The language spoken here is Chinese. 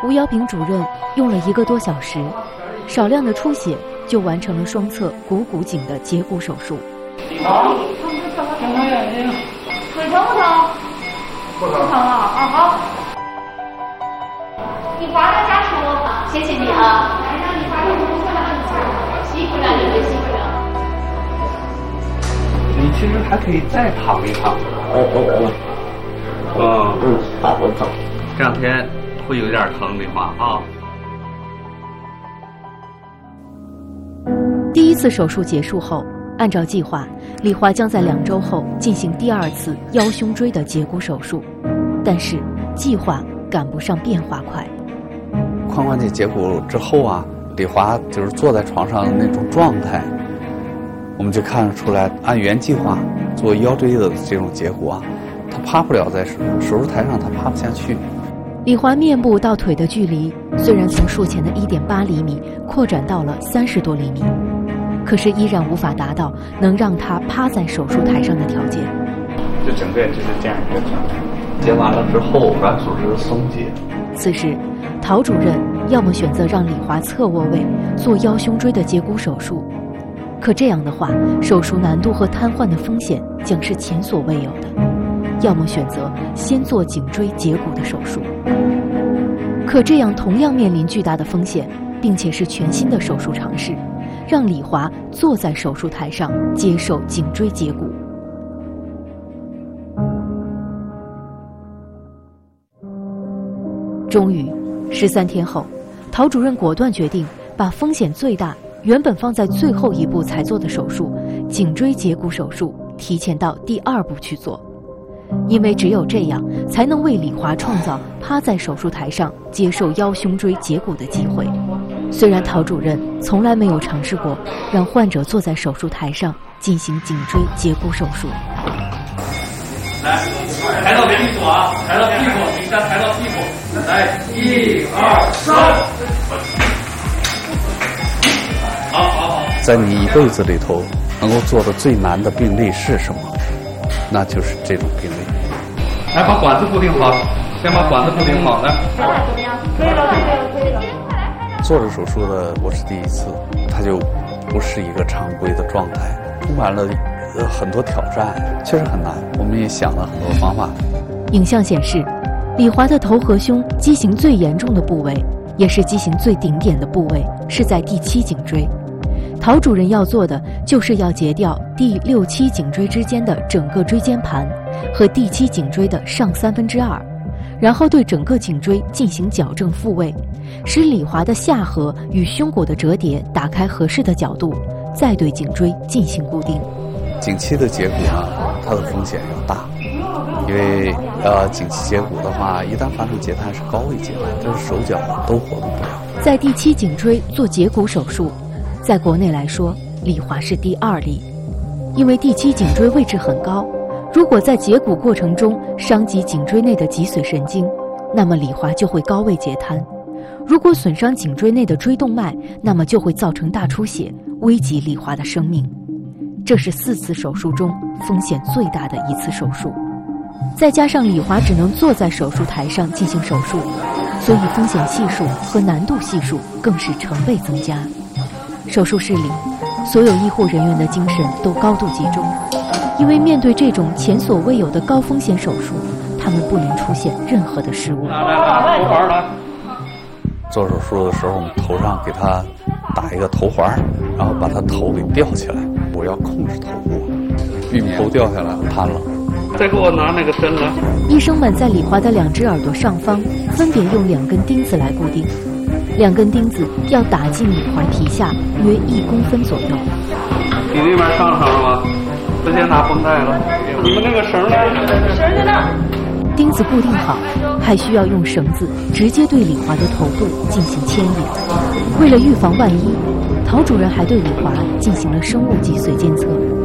吴瑶平主任用了1个多小时，少量的出血就完成了双侧股骨颈的截骨手术。 好，睁开眼睛。腿疼不疼？不疼啊！啊好。你划到家说，谢谢你啊。来，让你划到辛苦了，你辛苦了。 你其实还可以再躺一躺。 打不疼。 这2天会有点疼的话啊。 第1次手术结束后，按照计划，李华将在2周后进行第2次腰胸椎的截骨手术，但是计划赶不上变化快。 髋关节截骨之后啊，李华就是坐在床上的那种状态，我们就看得出来，按原计划做腰椎的这种截骨啊，他趴不了，在手术台上他趴不下去。 李华面部到腿的距离虽然从术前的1.8厘米扩展到了30多厘米，可是依然无法达到能让他趴在手术台上的条件。 就整个就是这样一个状态，截完了之后软组织松解。 此时陶主任要么选择让李华侧卧位做腰胸椎的截骨手术，可这样的话手术难度和瘫痪的风险将是前所未有的，要么选择先做颈椎截骨的手术。可这样同样面临巨大的风险，并且是全新的手术尝试，让李华坐在手术台上接受颈椎截骨。终于13天后，陶主任果断决定把风险最大、原本放在最后一步才做的手术——颈椎截骨手术提前到第2步去做，因为只有这样才能为李华创造趴在手术台上接受腰胸椎截骨的机会。虽然陶主任从来没有尝试过让患者坐在手术台上进行颈椎截骨手术。 来，抬到屁股啊，抬到屁股，你再抬到屁股。来，1、2、3。好。 在你一辈子里头，能够做的最难的病例是什么？那就是这种病例。 来，把管子固定好，先把管子固定好。来， 怎么样？可以了。 做这手术的我是第1次，它就不是一个常规的状态，充满了很多挑战，确实很难。我们也想了很多方法。 影像显示，李华的头和胸畸形最严重的部位，也是畸形最顶点的部位，是在第7颈椎。陶主任要做的就是要截掉第6、7颈椎之间的整个椎间盘和第7颈椎的上2/3，然后对整个颈椎进行矫正复位，使李华的下颌与胸骨的折叠打开合适的角度，再对颈椎进行固定。 颈期的截骨呢，它的风险要大，因为颈期截骨的话，一旦发生截瘫是高位截瘫，就是手脚都活动不了。 在第7颈椎做截骨手术，在国内来说，李华是第2例，因为第7颈椎位置很高，如果在截骨过程中伤及颈椎内的脊髓神经，那么李华就会高位截瘫；如果损伤颈椎内的椎动脉，那么就会造成大出血，危及李华的生命。这是4次手术中风险最大的1次手术，再加上李华只能坐在手术台上进行手术，所以风险系数和难度系数更是成倍增加。手术室里，所有医护人员的精神都高度集中，因为面对这种前所未有的高风险手术，他们不能出现任何的失误。 来，头环来。 做手术的时候，我们头上给他打一个头环，然后把他头给吊起来。我要控制头部，避免头掉下来瘫了。 再给我拿那个针来。 医生们在李华的2只耳朵上方分别用2根钉子来固定，2根钉子要打进李华皮下约1公分左右。 你那边上了吗？直接拿绷带了。你们那个绳呢？ 绳在那儿。 钉子固定好，还需要用绳子直接对李华的头部进行牵引。为了预防万一，陶主任还对李华进行了生物脊髓监测。